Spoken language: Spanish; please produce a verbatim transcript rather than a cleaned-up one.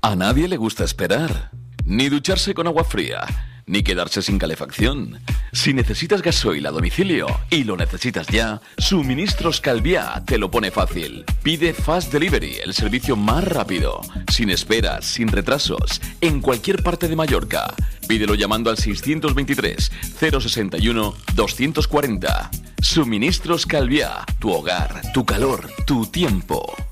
A nadie le gusta esperar, ni ducharse con agua fría, ni quedarse sin calefacción. Si necesitas gasoil a domicilio y lo necesitas ya, Suministros Calviá te lo pone fácil. Pide Fast Delivery, el servicio más rápido, sin esperas, sin retrasos, en cualquier parte de Mallorca. Pídelo llamando al seiscientos veintitrés, cero sesenta y uno, doscientos cuarenta. Suministros Calviá, tu hogar, tu calor, tu tiempo.